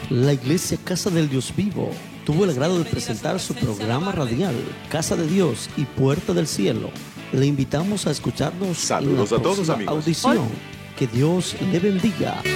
La Iglesia Casa del Dios Vivo tuvo el agrado de presentar su programa radial Casa de Dios y Puerta del Cielo. Le invitamos a escucharnos Saludos en la a todos, próxima amigos. audición. Que Dios le bendiga.